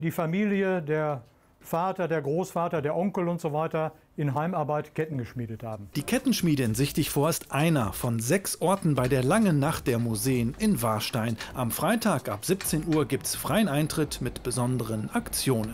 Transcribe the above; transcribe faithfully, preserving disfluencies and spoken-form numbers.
die Familie, der Vater, der Großvater, der Onkel und so weiter in Heimarbeit Ketten geschmiedet haben. Die Kettenschmiede in Sichtigvor ist einer von sechs Orten bei der Langen Nacht der Museen in Warstein. Am Freitag ab siebzehn Uhr gibt's freien Eintritt mit besonderen Aktionen.